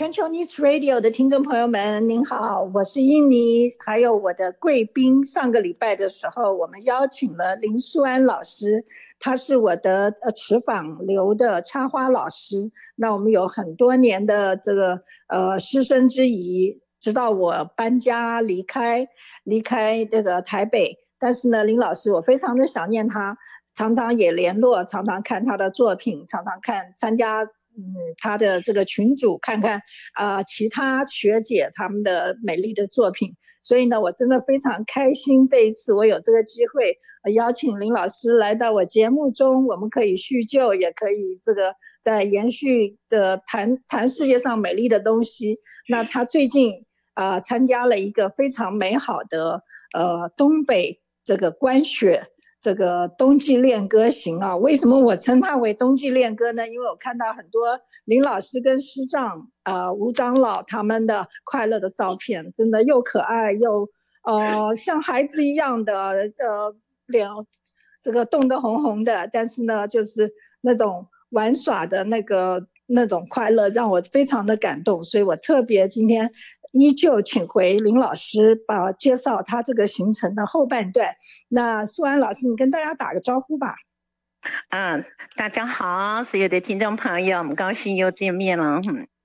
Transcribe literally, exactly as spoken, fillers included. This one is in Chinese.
全球 News Radio 的听众朋友们，您好，我是印尼，还有我的贵宾。上个礼拜的时候，我们邀请了林素安老师，他是我的呃池坊流的插花老师。那我们有很多年的这个呃师生之谊，直到我搬家离开离开这个台北，但是呢，林老师我非常的想念他，常常也联络，常常看他的作品，常常看参加。嗯，他的这个群组看看啊、呃，其他学姐他们的美丽的作品，所以呢，我真的非常开心，这一次我有这个机会、呃、邀请林老师来到我节目中，我们可以叙旧，也可以这个在延续的谈谈世界上美丽的东西。那他最近啊、呃、参加了一个非常美好的呃东北这个观雪。这个冬季恋歌行啊，为什么我称它为冬季恋歌呢？因为我看到很多林老师跟师长啊、呃、吴长老他们的快乐的照片，真的又可爱又呃像孩子一样的呃脸，这个冻得红红的，但是呢，就是那种玩耍的那个那种快乐，让我非常的感动，所以我特别今天。依旧请回林老师把介绍他这个行程的后半段。那素安老师，你跟大家打个招呼吧。 嗯，大家好，所有的听众朋友，我们高兴又见面了。嗯，